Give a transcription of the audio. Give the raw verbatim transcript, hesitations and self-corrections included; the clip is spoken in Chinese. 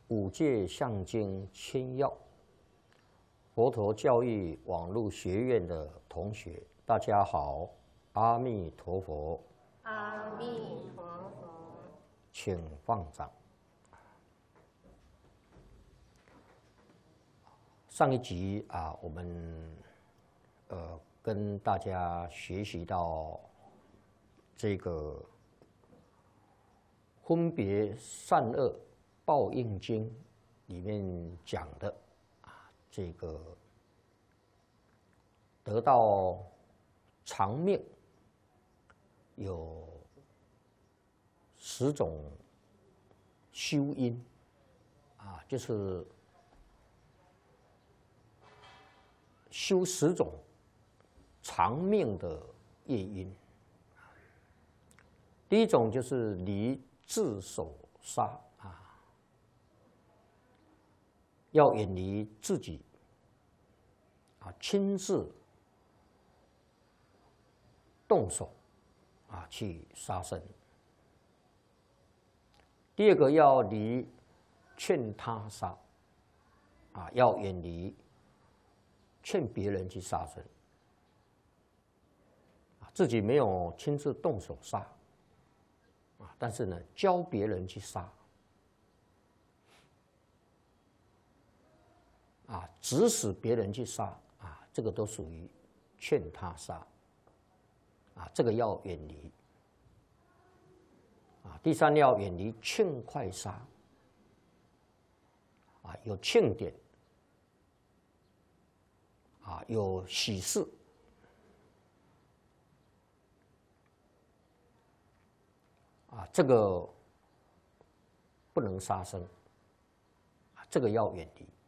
五戒相经千要，佛陀教育网络学院的同学，大家好，阿弥陀佛。 阿弥陀佛， 请放掌。上一集啊，我们呃跟大家学习到这个分别善恶报应经里面讲的啊，这个得到长命有十种修因啊，就是修十种长命的业因。第一种就是离自手杀啊，要远离自己啊，亲自动手啊去杀生。第二个要离劝他杀啊，要远离劝别人去杀生啊，自己没有亲自动手杀啊，但是呢，教别人去杀啊，指使别人去杀啊，这个都属于劝他杀啊，这个要远离啊。第三要远离劝快杀啊，有庆典啊，有喜事啊，这个不能杀生啊，这个要远离